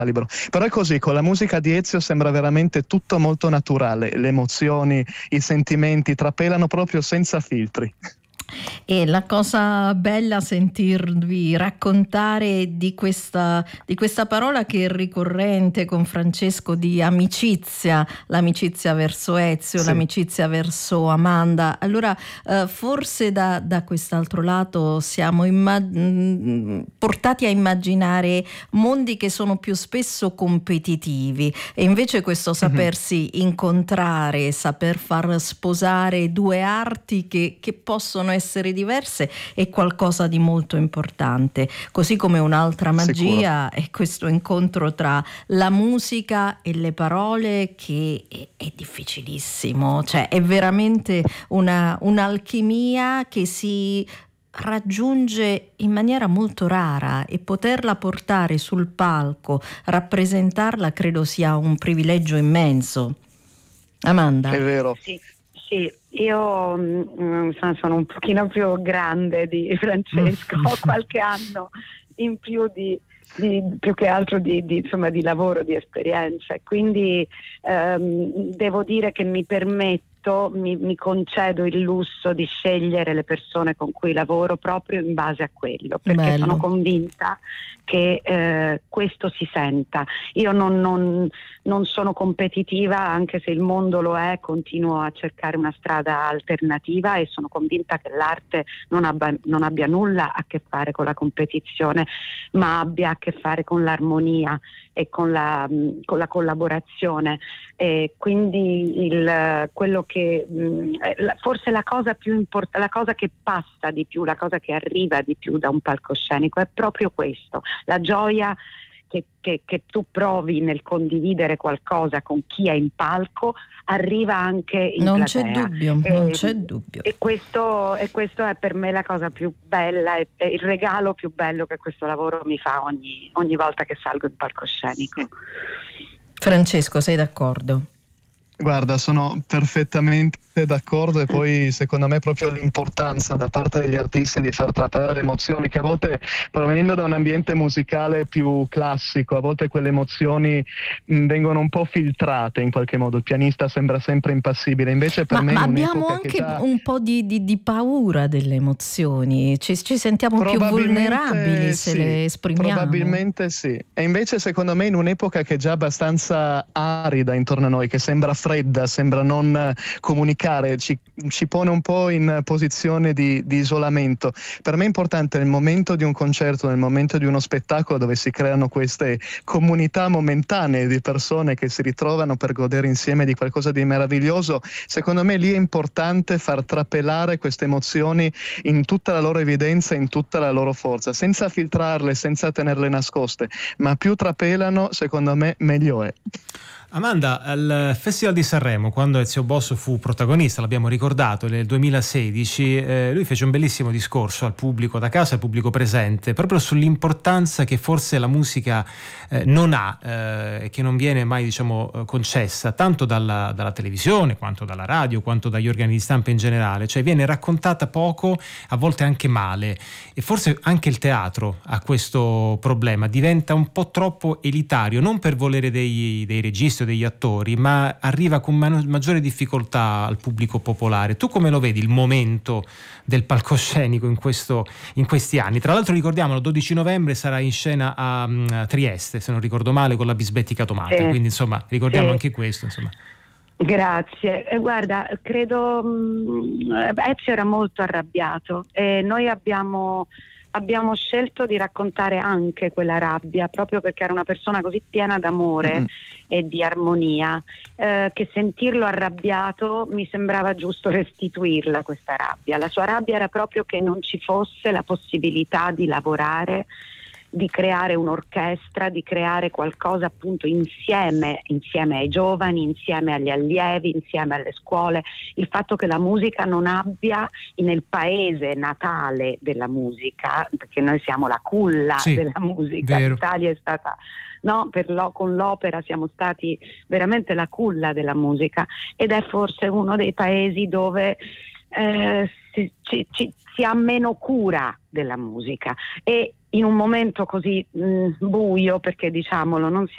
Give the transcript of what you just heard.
calibro. Però è così, con la musica di Ezio sembra veramente tutto molto naturale, le emozioni, i sentimenti trapelano proprio senza filtri. E la cosa bella sentirvi raccontare di questa parola che è ricorrente con Francesco, di amicizia, l'amicizia verso Ezio, Sì. l'amicizia verso Amanda. Allora forse da quest'altro lato siamo portati a immaginare mondi che sono più spesso competitivi, e invece questo sapersi incontrare, saper far sposare due arti che possono essere diverse è qualcosa di molto importante, così come un'altra magia è questo incontro tra la musica e le parole, che è difficilissimo, cioè è veramente un'alchimia che si raggiunge in maniera molto rara, e poterla portare sul palco, rappresentarla, credo sia un privilegio immenso. Amanda? È vero. Sì, io sono un pochino più grande di Francesco, ho qualche anno in più più che altro insomma, di lavoro, di esperienza, quindi devo dire che mi concedo il lusso di scegliere le persone con cui lavoro proprio in base a quello, perché sono convinta che questo si senta. Io non sono competitiva, anche se il mondo lo è, continuo a cercare una strada alternativa, e sono convinta che l'arte non abbia nulla a che fare con la competizione, ma abbia a che fare con l'armonia e con la collaborazione. E quindi quello che forse la cosa più importante, la cosa che passa di più, la cosa che arriva di più da un palcoscenico è proprio questo: la gioia che tu provi nel condividere qualcosa con chi è in palco arriva anche in platea. Non c'è dubbio. E questo è per me la cosa più bella, è il regalo più bello che questo lavoro mi fa ogni volta che salgo in palcoscenico. Francesco, sei d'accordo? Guarda, sono perfettamente d'accordo, e poi secondo me proprio l'importanza da parte degli artisti di far trattare le emozioni, che a volte, provenendo da un ambiente musicale più classico, a volte quelle emozioni vengono un po' filtrate in qualche modo, il pianista sembra sempre impassibile, invece per me ma in abbiamo un'epoca anche un po' di paura delle emozioni, ci sentiamo più vulnerabili se le esprimiamo. Probabilmente sì, e invece secondo me in un'epoca che è già abbastanza arida intorno a noi, che sembra fredda, sembra non comunicare, ci pone un po' in posizione di isolamento. Per me è importante nel momento di un concerto, nel momento di uno spettacolo dove si creano queste comunità momentanee di persone che si ritrovano per godere insieme di qualcosa di meraviglioso, secondo me lì è importante far trapelare queste emozioni in tutta la loro evidenza, in tutta la loro forza, senza filtrarle, senza tenerle nascoste, ma più trapelano, secondo me meglio è. Amanda, al Festival di Sanremo, quando Ezio Bosso fu protagonista, l'abbiamo ricordato, nel 2016, lui fece un bellissimo discorso al pubblico da casa, al pubblico presente, proprio sull'importanza che forse la musica non ha, che non viene mai, concessa, tanto dalla televisione, quanto dalla radio, quanto dagli organi di stampa in generale, cioè viene raccontata poco, a volte anche male, e forse anche il teatro ha questo problema, diventa un po' troppo elitario, non per volere dei registi, degli attori, ma arriva con maggiore difficoltà al pubblico popolare. Tu come lo vedi il momento del palcoscenico in questi anni? Tra l'altro ricordiamolo, il 12 novembre sarà in scena a Trieste, se non ricordo male, con la Bisbetica Tomata, quindi insomma ricordiamo anche questo, insomma. Grazie, guarda, credo Ezio era molto arrabbiato, e noi abbiamo scelto di raccontare anche quella rabbia, proprio perché era una persona così piena d'amore e di armonia, che sentirlo arrabbiato mi sembrava giusto restituirla questa rabbia. La sua rabbia era proprio che non ci fosse la possibilità di lavorare, di creare un'orchestra, di creare qualcosa appunto insieme ai giovani, insieme agli allievi, insieme alle scuole. Il fatto che la musica non abbia, nel paese natale della musica, perché noi siamo la culla della musica, vero. l'Italia è stata, con l'opera siamo stati veramente la culla della musica, ed è forse uno dei paesi dove si ha meno cura della musica, e in un momento così buio, perché diciamolo, non